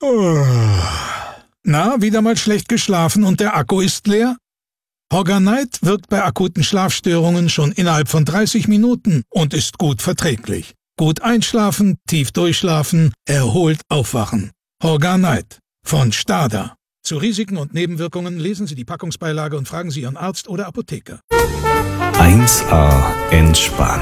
Na, wieder mal schlecht geschlafen und der Akku ist leer? Horganite wirkt bei akuten Schlafstörungen schon innerhalb von 30 Minuten und ist gut verträglich. Gut einschlafen, tief durchschlafen, erholt aufwachen. Horganite von Stada. Zu Risiken und Nebenwirkungen lesen Sie die Packungsbeilage und fragen Sie Ihren Arzt oder Apotheker. 1A entspannt.